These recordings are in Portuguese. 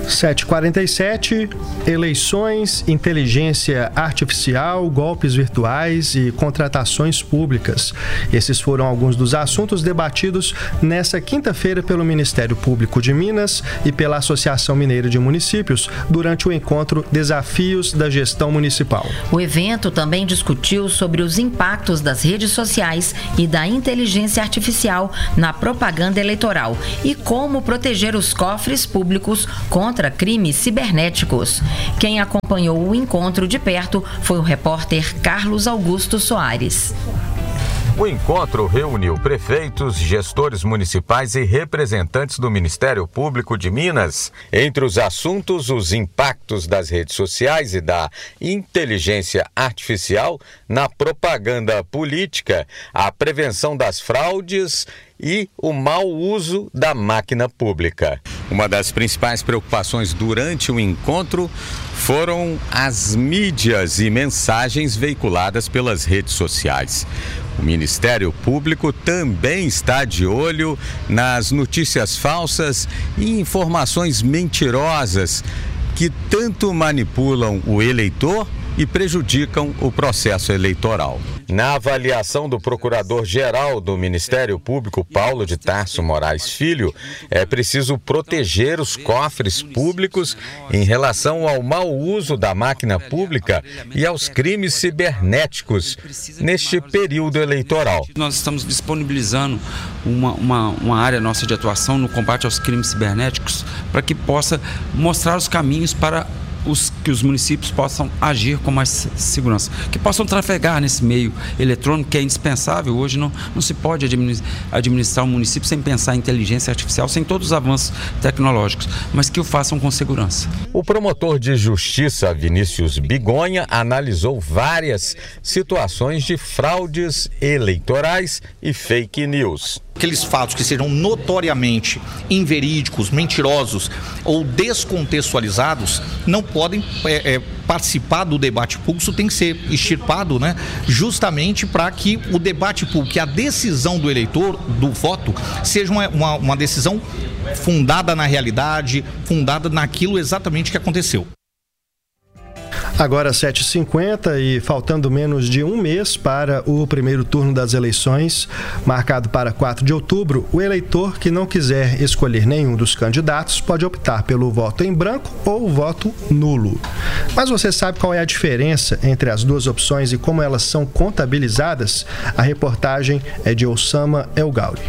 7h47, eleições, inteligência artificial, golpes virtuais e contratações públicas. Esses foram alguns dos assuntos debatidos nesta quinta-feira pelo Ministério Público de Minas e pela Associação Mineira de Municípios durante o encontro Desafios da Gestão Municipal. O evento também discutiu sobre os impactos das redes sociais e da inteligência artificial na propaganda eleitoral e como proteger os cofres públicos contra crimes cibernéticos. Quem acompanhou o encontro de perto foi o repórter Carlos Augusto Soares. O encontro reuniu prefeitos, gestores municipais e representantes do Ministério Público de Minas. Entre os assuntos, os impactos das redes sociais e da inteligência artificial na propaganda política, a prevenção das fraudes e o mau uso da máquina pública. Uma das principais preocupações durante o encontro foram as mídias e mensagens veiculadas pelas redes sociais. O Ministério Público também está de olho nas notícias falsas e informações mentirosas que tanto manipulam o eleitor e prejudicam o processo eleitoral. Na avaliação do Procurador-Geral do Ministério Público, Paulo de Tarso Moraes Filho, é preciso proteger os cofres públicos em relação ao mau uso da máquina pública e aos crimes cibernéticos neste período eleitoral. Nós estamos disponibilizando uma área nossa de atuação no combate aos crimes cibernéticos para que possa mostrar os caminhos para que os municípios possam agir com mais segurança, que possam trafegar nesse meio eletrônico que é indispensável. Hoje não se pode administrar um município sem pensar em inteligência artificial, sem todos os avanços tecnológicos, mas que o façam com segurança. O promotor de justiça Vinícius Bigonha analisou várias situações de fraudes eleitorais e fake news. Aqueles fatos que sejam notoriamente inverídicos, mentirosos ou descontextualizados não podem participar do debate público. Isso tem que ser extirpado, né? Justamente para que o debate público, que a decisão do eleitor, do voto, seja uma decisão fundada na realidade, fundada naquilo exatamente que aconteceu. Agora 7h50 e faltando menos de um mês para o primeiro turno das eleições, marcado para 4 de outubro, o eleitor que não quiser escolher nenhum dos candidatos pode optar pelo voto em branco ou o voto nulo. Mas você sabe qual é a diferença entre as duas opções e como elas são contabilizadas? A reportagem é de Osama El Gauri.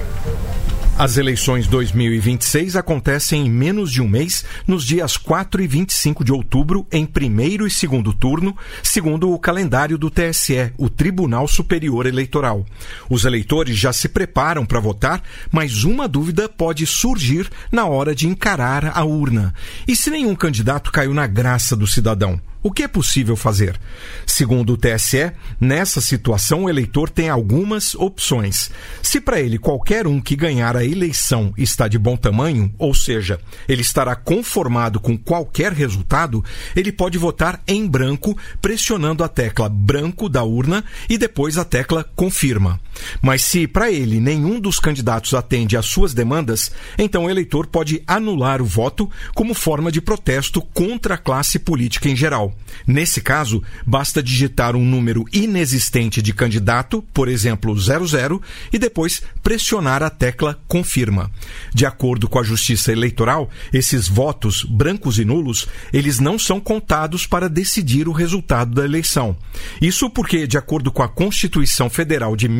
As eleições 2026 acontecem em menos de um mês, nos dias 4 e 25 de outubro, em primeiro e segundo turno, segundo o calendário do TSE, o Tribunal Superior Eleitoral. Os eleitores já se preparam para votar, mas uma dúvida pode surgir na hora de encarar a urna. E se nenhum candidato caiu na graça do cidadão? O que é possível fazer? Segundo o TSE, nessa situação o eleitor tem algumas opções. Se para ele qualquer um que ganhar a eleição está de bom tamanho, ou seja, ele estará conformado com qualquer resultado, ele pode votar em branco pressionando a tecla branco da urna e depois a tecla confirma. Mas se para ele nenhum dos candidatos atende às suas demandas, então o eleitor pode anular o voto como forma de protesto contra a classe política em geral. Nesse caso, basta digitar um número inexistente de candidato, por exemplo, 00, e depois pressionar a tecla confirma. De acordo com a Justiça Eleitoral, esses votos, brancos e nulos, eles não são contados para decidir o resultado da eleição. Isso porque, de acordo com a Constituição Federal de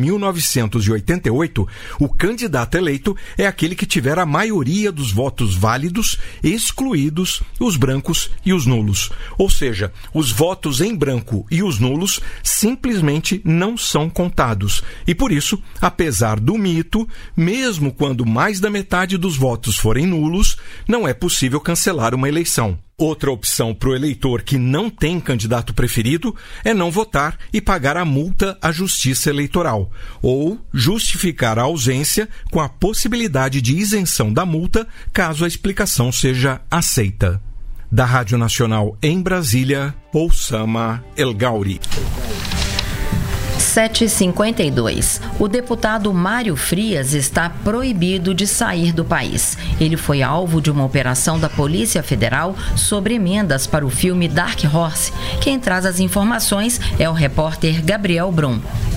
1988, o candidato eleito é aquele que tiver a maioria dos votos válidos, excluídos os brancos e os nulos. Ou seja, os votos em branco e os nulos simplesmente não são contados. E por isso, apesar do mito, mesmo quando mais da metade dos votos forem nulos, não é possível cancelar uma eleição. Outra opção para o eleitor que não tem candidato preferido é não votar e pagar a multa à Justiça Eleitoral, ou justificar a ausência com a possibilidade de isenção da multa caso a explicação seja aceita. Da Rádio Nacional em Brasília, Osama El Gauri. 7h52. O deputado Mário Frias está proibido de sair do país. Ele foi alvo de uma operação da Polícia Federal sobre emendas para o filme Dark Horse. Quem traz as informações é o repórter Gabriel Brum.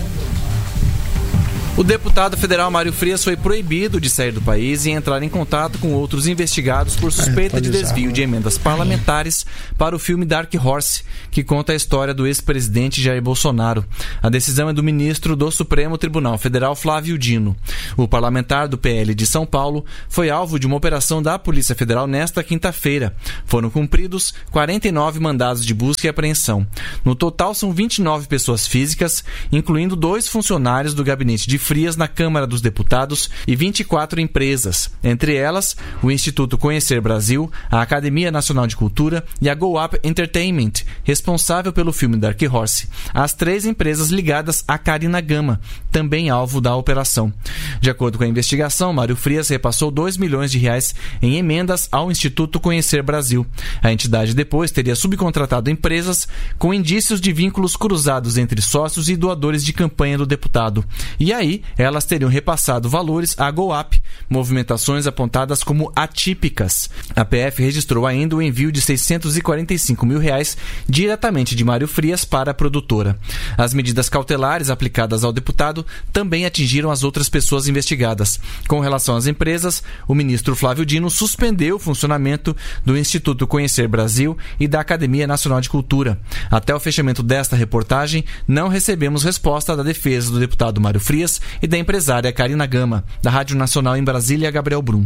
O deputado federal Mário Frias foi proibido de sair do país e entrar em contato com outros investigados por suspeita de desvio de emendas parlamentares para o filme Dark Horse, que conta a história do ex-presidente Jair Bolsonaro. A decisão é do ministro do Supremo Tribunal Federal, Flávio Dino. O parlamentar do PL de São Paulo foi alvo de uma operação da Polícia Federal nesta quinta-feira. Foram cumpridos 49 mandados de busca e apreensão. No total, são 29 pessoas físicas, incluindo 2 funcionários do gabinete de Frias na Câmara dos Deputados e 24 empresas, entre elas o Instituto Conhecer Brasil, a Academia Nacional de Cultura e a Go Up Entertainment, responsável pelo filme Dark Horse. As 3 empresas ligadas à Carina Gama, também alvo da operação. De acordo com a investigação, Mário Frias repassou R$2 milhões em emendas ao Instituto Conhecer Brasil. A entidade depois teria subcontratado empresas com indícios de vínculos cruzados entre sócios e doadores de campanha do deputado. E aí, elas teriam repassado valores à GoUp, movimentações apontadas como atípicas. A PF registrou ainda o envio de R$645 mil diretamente de Mário Frias para a produtora. As medidas cautelares aplicadas ao deputado também atingiram as outras pessoas investigadas. Com relação às empresas, o ministro Flávio Dino suspendeu o funcionamento do Instituto Conhecer Brasil e da Academia Nacional de Cultura. Até o fechamento desta reportagem, não recebemos resposta da defesa do deputado Mário Frias e da empresária Carina Gama. Da Rádio Nacional em Brasília, Gabriel Brum.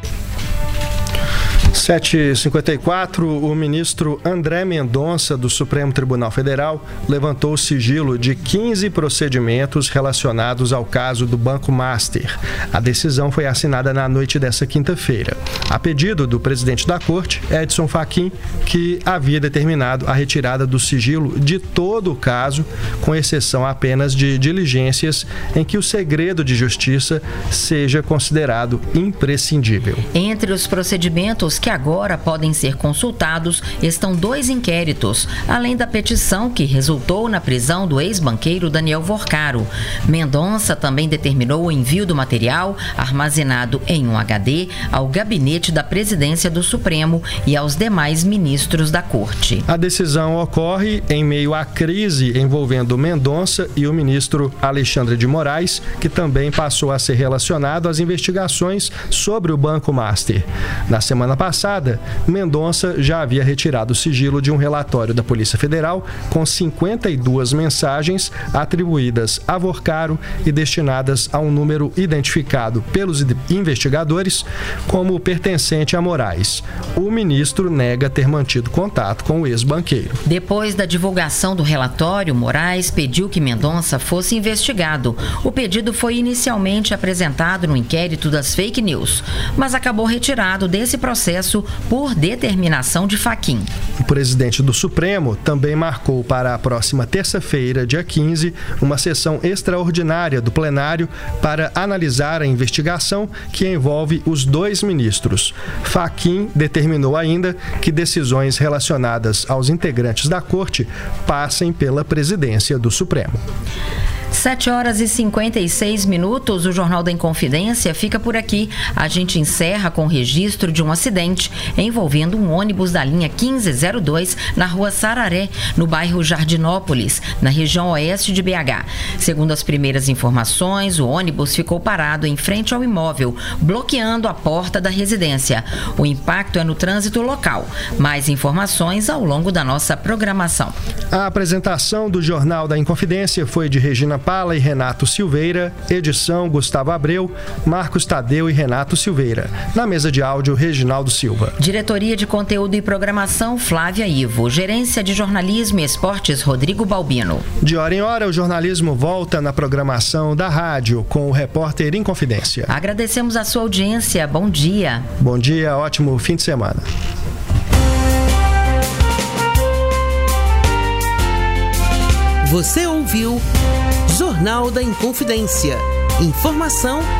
7h54, o ministro André Mendonça, do Supremo Tribunal Federal, levantou o sigilo de 15 procedimentos relacionados ao caso do Banco Master. A decisão foi assinada na noite dessa quinta-feira, a pedido do presidente da Corte, Edson Fachin, que havia determinado a retirada do sigilo de todo o caso, com exceção apenas de diligências em que o segredo de justiça seja considerado imprescindível. Entre os procedimentos que agora podem ser consultados estão 2 inquéritos, além da petição que resultou na prisão do ex-banqueiro Daniel Vorcaro. Mendonça também determinou o envio do material armazenado em um HD ao gabinete da presidência do Supremo e aos demais ministros da Corte. A decisão ocorre em meio à crise envolvendo Mendonça e o ministro Alexandre de Moraes, que também passou a ser relacionado às investigações sobre o Banco Master. Na semana passada, Mendonça já havia retirado o sigilo de um relatório da Polícia Federal com 52 mensagens atribuídas a Vorcaro e destinadas a um número identificado pelos investigadores como pertencente a Moraes. O ministro nega ter mantido contato com o ex-banqueiro. Depois da divulgação do relatório, Moraes pediu que Mendonça fosse investigado. O pedido foi inicialmente apresentado no inquérito das fake news, mas acabou retirado desse processo por determinação de Fachin. O presidente do Supremo também marcou para a próxima terça-feira, dia 15, uma sessão extraordinária do plenário para analisar a investigação que envolve os 2 ministros. Fachin determinou ainda que decisões relacionadas aos integrantes da Corte passem pela presidência do Supremo. 7h56, o Jornal da Inconfidência fica por aqui. A gente encerra com o registro de um acidente envolvendo um ônibus da linha 1502 na rua Sararé, no bairro Jardinópolis, na região oeste de BH. Segundo as primeiras informações, o ônibus ficou parado em frente ao imóvel, bloqueando a porta da residência. O impacto é no trânsito local. Mais informações ao longo da nossa programação. A apresentação do Jornal da Inconfidência foi de Regina Pala e Renato Silveira, edição Gustavo Abreu, Marcos Tadeu e Renato Silveira. Na mesa de áudio, Reginaldo Silva. Diretoria de Conteúdo e Programação, Flávia Ivo. Gerência de Jornalismo e Esportes, Rodrigo Balbino. De hora em hora, o jornalismo volta na programação da rádio com o repórter Inconfidência. Agradecemos a sua audiência. Bom dia. Bom dia, ótimo fim de semana. Você ouviu Jornal da Inconfidência. Informação